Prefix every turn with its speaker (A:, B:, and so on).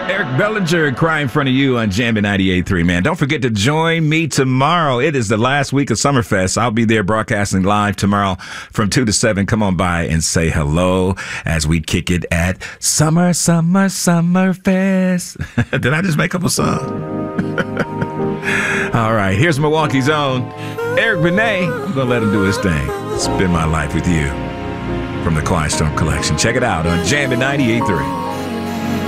A: Eric Bellinger crying in front of you on Jammin' 98.3, man. Don't forget to join me tomorrow. It is the last week of Summerfest. I'll be there broadcasting live tomorrow from 2 to 7. Come on by and say hello as we kick it at Summerfest. Did I just make up a song? All right, here's Milwaukee's own Eric Benet. I'm going to let him do his thing. Spend My Life With You from the Quiet Storm Collection. Check it out on Jammin' 98.3.